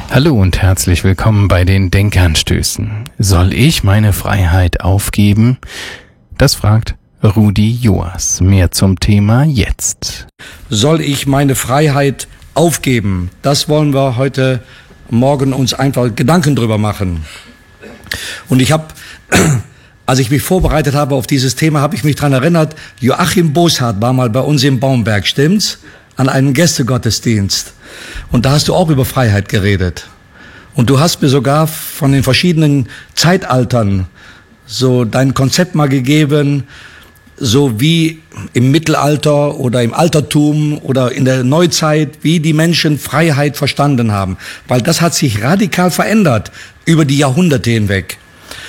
Hallo und herzlich willkommen bei den Denkanstößen. Soll ich meine Freiheit aufgeben? Das fragt Rudi Joas. Mehr zum Thema jetzt. Soll ich meine Freiheit aufgeben? Das wollen wir heute Morgen uns einfach Gedanken drüber machen. Und ich habe, als ich mich vorbereitet habe auf dieses Thema, habe ich mich daran erinnert, Joachim Bosshardt war mal bei uns in Baumberg, stimmt's? An einem Gästegottesdienst. Und da hast du auch über Freiheit geredet. Und du hast mir sogar von den verschiedenen Zeitaltern so dein Konzept mal gegeben, so wie im Mittelalter oder im Altertum oder in der Neuzeit, wie die Menschen Freiheit verstanden haben. Weil das hat sich radikal verändert über die Jahrhunderte hinweg.